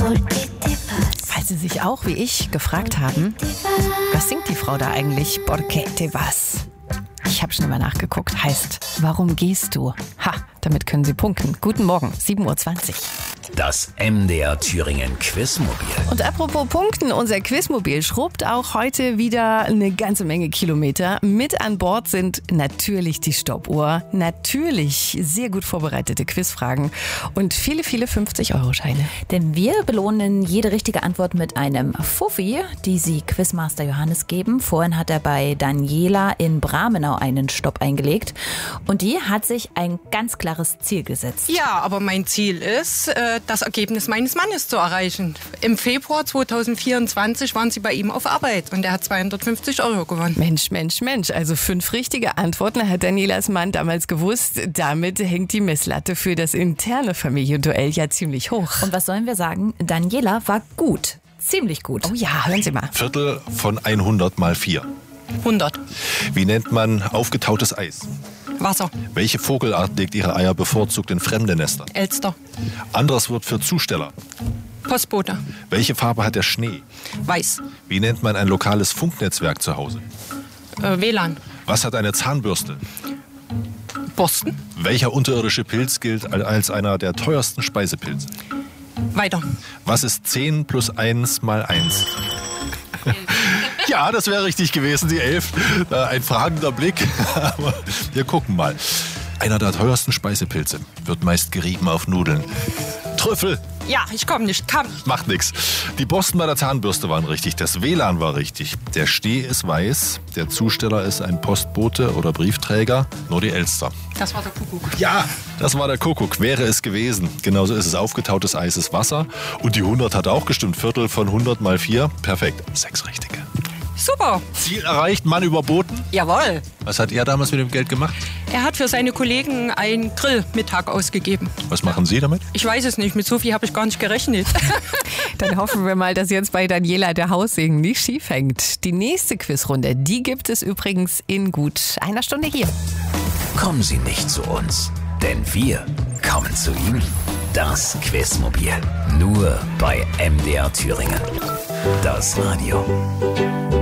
Falls Sie sich auch wie ich gefragt haben, was singt die Frau da eigentlich? Porque te vas? Ich habe schnell mal nachgeguckt. Heißt, warum gehst du? Ha, damit können Sie punkten. Guten Morgen, 7:20 Uhr. Das MDR Thüringen Quizmobil. Und apropos Punkten, unser Quizmobil schrubbt auch heute wieder eine ganze Menge Kilometer. Mit an Bord sind natürlich die Stoppuhr, natürlich sehr gut vorbereitete Quizfragen und viele, viele 50-Euro-Scheine. Denn wir belohnen jede richtige Antwort mit einem Fuffi, die Sie Quizmaster Johannes geben. Vorhin hat er bei Daniela in Bramenau einen Stopp eingelegt und die hat sich ein ganz klares Ziel gesetzt. Ja, aber mein Ziel ist, das Ergebnis meines Mannes zu erreichen. Im Februar 2024 waren sie bei ihm auf Arbeit und er hat 250 Euro gewonnen. Mensch. Also 5 richtige Antworten hat Danielas Mann damals gewusst. Damit hängt die Messlatte für das interne Familienduell ja ziemlich hoch. Und was sollen wir sagen? Daniela war gut. Ziemlich gut. Oh ja, hören Sie mal. Viertel von 100 mal 4. 100. Wie nennt man aufgetautes Eis? Wasser. Welche Vogelart legt ihre Eier bevorzugt in fremde Nester? Elster. Anderes Wort für Zusteller. Postbote. Welche Farbe hat der Schnee? Weiß. Wie nennt man ein lokales Funknetzwerk zu Hause? WLAN. Was hat eine Zahnbürste? Borsten. Welcher unterirdische Pilz gilt als einer der teuersten Speisepilze? Weiter. Was ist 10 plus 1 mal 1? Ja, das wäre richtig gewesen, die 11. Ein fragender Blick, aber wir gucken mal. Einer der teuersten Speisepilze wird meist gerieben auf Nudeln. Trüffel. Ja, ich komme nicht. Macht nix. Die Borsten bei der Zahnbürste waren richtig, das WLAN war richtig. Der Steh ist weiß, der Zusteller ist ein Postbote oder Briefträger, nur die Elster. Das war der Kuckuck. Ja, das war der Kuckuck, wäre es gewesen. Genauso ist es, aufgetautes Eis ist Wasser. Und die 100 hat auch gestimmt, Viertel von 100 mal 4, perfekt. 6 richtige. Super. Ziel erreicht, Mann überboten. Jawohl. Was hat er damals mit dem Geld gemacht? Er hat für seine Kollegen einen Grillmittag ausgegeben. Was machen Sie damit? Ich weiß es nicht, mit so viel habe ich gar nicht gerechnet. Dann hoffen wir mal, dass jetzt bei Daniela der Haussegen nicht schief hängt. Die nächste Quizrunde, die gibt es übrigens in gut einer Stunde hier. Kommen Sie nicht zu uns, denn wir kommen zu Ihnen. Das Quizmobil. Nur bei MDR Thüringen. Das Radio.